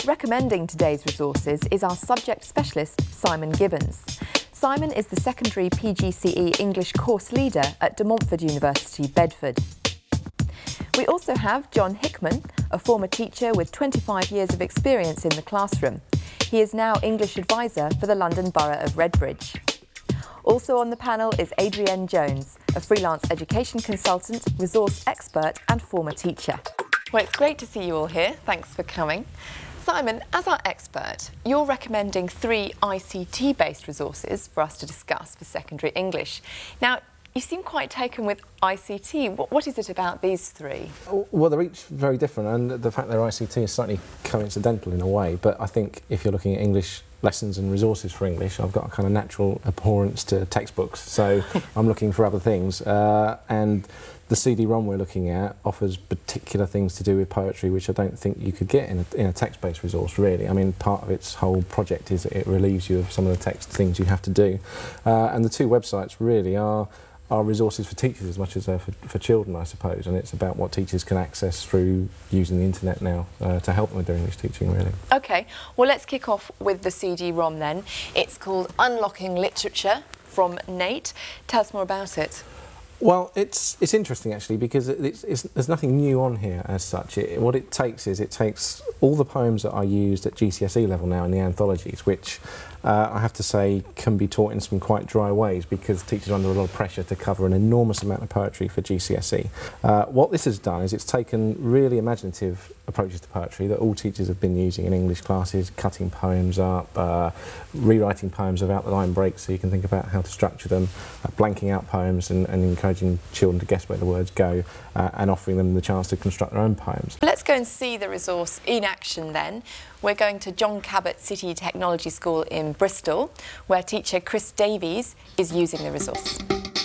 Recommending today's resources is our subject specialist, Simon Gibbons. Simon is the secondary PGCE English course leader at De Montfort University, Bedford. We also have John Hickman, a former teacher with 25 years of experience in the classroom. He is now English advisor for the London Borough of Redbridge. Also on the panel is Adrienne Jones, a freelance education consultant, resource expert and former teacher. Well, it's great to see you all here. Thanks for coming. Simon, as our expert, you're recommending 3 ICT-based resources for us to discuss for secondary English. Now, you seem quite taken with ICT. What is it about these 3? Well, they're each very different, and the fact they're ICT is slightly coincidental in a way, but I think if you're looking at English lessons and resources for English, I've got a kind of natural abhorrence to textbooks, so I'm looking for other things. And the CD-ROM we're looking at offers particular things to do with poetry which I don't think you could get in a text-based resource, really. I mean, part of its whole project is that it relieves you of some of the text things you have to do. And the 2 websites really are resources for teachers as much as they're for children, I suppose, and it's about what teachers can access through using the internet now to help them with their English teaching, really. OK, well, let's kick off with the CD-ROM then. It's called Unlocking Literature from Nate. Tell us more about it. Well, it's interesting actually, because there's nothing new on here as such. What it takes is, it takes all the poems that are used at GCSE level now in the anthologies, which I have to say can be taught in some quite dry ways because teachers are under a lot of pressure to cover an enormous amount of poetry for GCSE. What this has done is it's taken really imaginative approaches to poetry that all teachers have been using in English classes, cutting poems up, rewriting poems without the line breaks so you can think about how to structure them, blanking out poems and encouraging children to guess where the words go, and offering them the chance to construct their own poems. Let's go and see the resource in action then. We're going to John Cabot City Technology School in Bristol, where teacher Chris Davies is using the resource.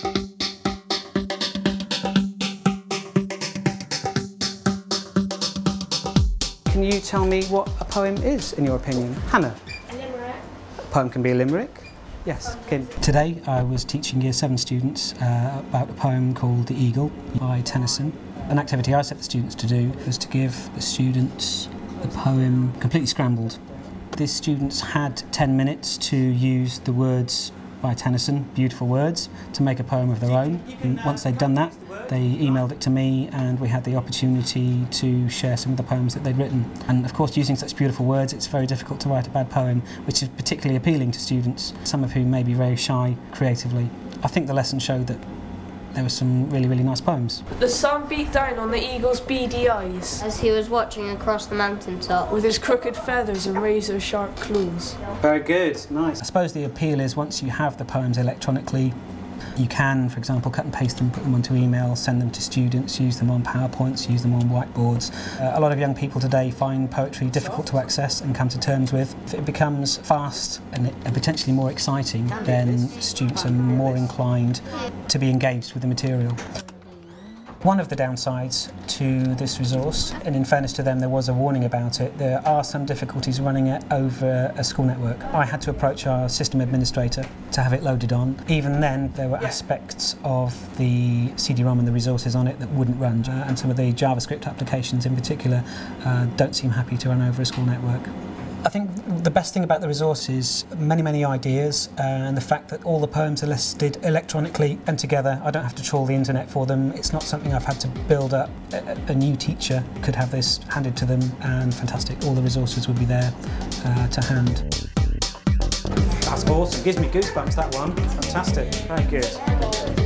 Can you tell me what a poem is, in your opinion? Hannah? A limerick. A poem can be a limerick? Yes, Kim. Today I was teaching Year 7 students about a poem called The Eagle by Tennyson. An activity I set the students to do was to give the students the poem completely scrambled. The students had 10 minutes to use the words by Tennyson, beautiful words, to make a poem of their own. And once they'd done that, they emailed it to me and we had the opportunity to share some of the poems that they'd written. And of course, using such beautiful words, it's very difficult to write a bad poem, which is particularly appealing to students, some of whom may be very shy creatively. I think the lesson showed that there were some really, really nice poems. The sun beat down on the eagle's beady eyes as he was watching across the mountaintop with his crooked feathers and razor-sharp claws. Very good, nice. I suppose the appeal is once you have the poems electronically, you can, for example, cut and paste them, put them onto email, send them to students, use them on PowerPoints, use them on whiteboards. A lot of young people today find poetry difficult to access and come to terms with. If it becomes fast and potentially more exciting, then students are more inclined to be engaged with the material. One of the downsides to this resource, and in fairness to them there was a warning about it, there are some difficulties running it over a school network. I had to approach our system administrator to have it loaded on. Even then there were aspects of the CD-ROM and the resources on it that wouldn't run, and some of the JavaScript applications in particular don't seem happy to run over a school network. I think the best thing about the resource is many ideas, and the fact that all the poems are listed electronically and together. I don't have to trawl the internet for them. It's not something I've had to build up. A new teacher could have this handed to them, and fantastic, all the resources would be there to hand. That's awesome, gives me goosebumps, that one. Fantastic, very good.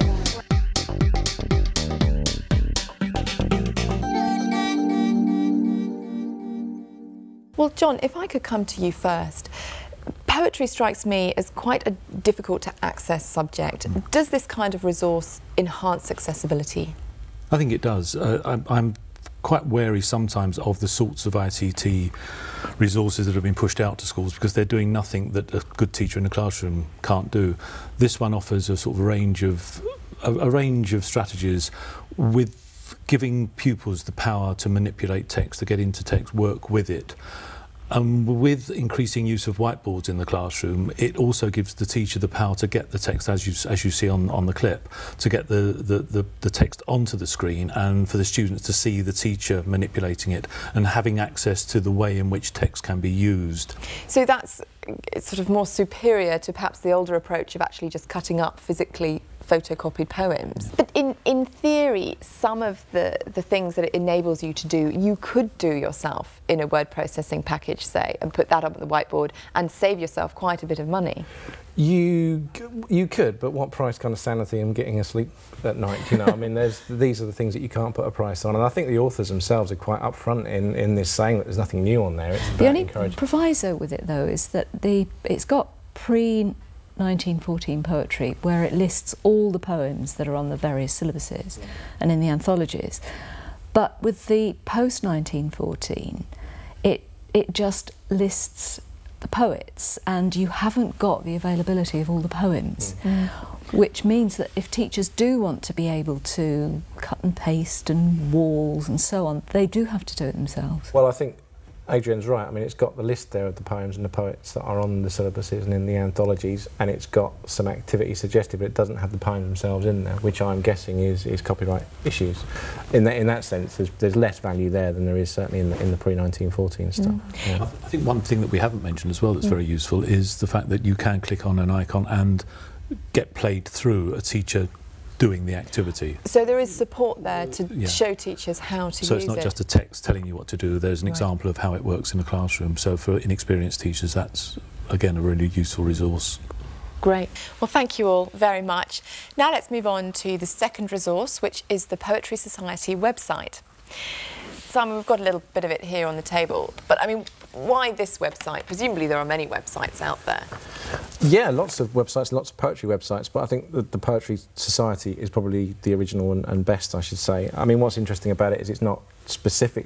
Well, John, if I could come to you first. Poetry strikes me as quite a difficult to access subject. Does this kind of resource enhance accessibility? I think it does. I'm quite wary sometimes of the sorts of ICT resources that have been pushed out to schools because they're doing nothing that a good teacher in the classroom can't do. This one offers a sort of range of strategies with giving pupils the power to manipulate text, to get into text, work with it. With increasing use of whiteboards in the classroom, it also gives the teacher the power to get the text, as you see on the clip, to get the text onto the screen, and for the students to see the teacher manipulating it and having access to the way in which text can be used. So that's sort of more superior to perhaps the older approach of actually just cutting up physically photocopied poems. But in theory, some of the things that it enables you to do, you could do yourself in a word processing package, say, and put that up on the whiteboard and save yourself quite a bit of money. You could, but what price kind of sanity and getting asleep at night, you know? I mean, these are the things that you can't put a price on, and I think the authors themselves are quite upfront in this, saying that there's nothing new on there. It's the only proviso with it, though, is that it's got pre-1914 poetry, where it lists all the poems that are on the various syllabuses and in the anthologies. But with the post-1914, it just lists the poets, and you haven't got the availability of all the poems, which means that if teachers do want to be able to cut and paste and walls and so on, they do have to do it themselves. Well, I think Adrian's right. I mean, it's got the list there of the poems and the poets that are on the syllabuses and in the anthologies, and it's got some activity suggested, but it doesn't have the poems themselves in there, which I'm guessing is copyright issues. In that sense, there's less value there than there is certainly in the pre-1914 stuff. Yeah. I think one thing that we haven't mentioned as well that's very useful is the fact that you can click on an icon and get played through a teacher doing the activity. So there is support there to show teachers how to use it. So it's not just a text telling you what to do, there's an example of how it works in a classroom. So for inexperienced teachers, that's, again, a really useful resource. Great. Well, thank you all very much. Now let's move on to the second resource, which is the Poetry Society website. Simon, we've got a little bit of it here on the table, but I mean, why this website? Presumably there are many websites out there. Yeah, lots of websites, lots of poetry websites, but I think the Poetry Society is probably the original and best, I should say. I mean, what's interesting about it is it's not specifically